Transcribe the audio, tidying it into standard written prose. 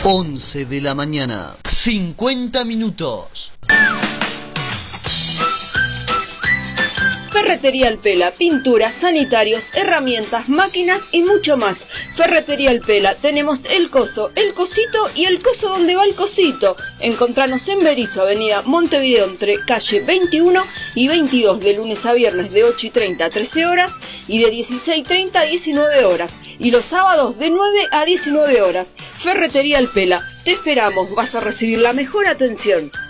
11 de la mañana, 50 minutos. Ferretería El Pela, pinturas, sanitarios, herramientas, máquinas y mucho más. Ferretería El Pela, tenemos el coso, el cosito y el coso donde va el cosito. Encontranos en Berisso, avenida Montevideo, entre calle 21 y 22, de lunes a viernes de 8:30 a 13 horas y de 16:30 a 19 horas. Y los sábados de 9 a 19 horas. Ferretería El Pela, te esperamos, vas a recibir la mejor atención.